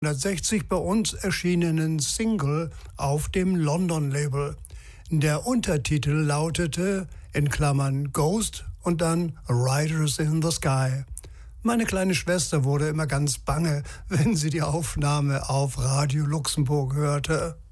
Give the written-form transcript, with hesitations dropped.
1960 bei uns erschienenen Single auf dem London-Label. Der Untertitel lautete in Klammern Ghost und dann Riders in the Sky. Meine kleine Schwester wurde immer ganz bange, wenn sie die Aufnahme auf Radio Luxemburg hörte.